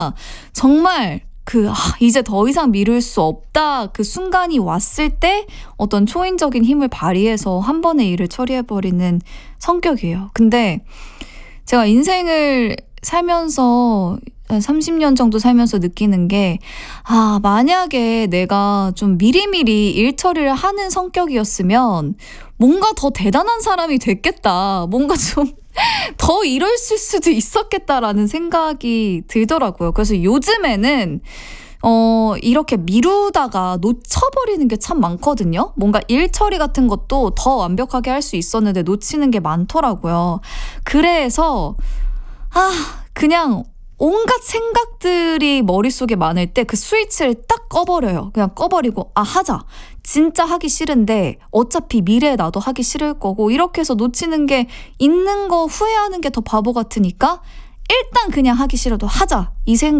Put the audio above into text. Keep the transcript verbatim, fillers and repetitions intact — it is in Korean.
정말 그 아, 이제 더 이상 미룰 수 없다 그 순간이 왔을 때 어떤 초인적인 힘을 발휘해서 한 번의 일을 처리해버리는 성격이에요. 근데 제가 인생을 살면서 삼십 년 정도 살면서 느끼는 게 아, 만약에 내가 좀 미리미리 일 처리를 하는 성격이었으면 뭔가 더 대단한 사람이 됐겠다. 뭔가 좀 더 이랬을 수도 있었겠다라는 생각이 들더라고요. 그래서 요즘에는 어 이렇게 미루다가 놓쳐버리는 게 참 많거든요. 뭔가 일 처리 같은 것도 더 완벽하게 할 수 있었는데 놓치는 게 많더라고요. 그래서 아 그냥 온갖 생각들이 머릿속에 많을 때 그 스위치를 딱 꺼버려요. 그냥 꺼버리고 아 하자. 진짜 하기 싫은데 어차피 미래에 나도 하기 싫을 거고 이렇게 해서 놓치는 게 있는 거 후회하는 게 더 바보 같으니까 일단 그냥 하기 싫어도 하자. 이 생각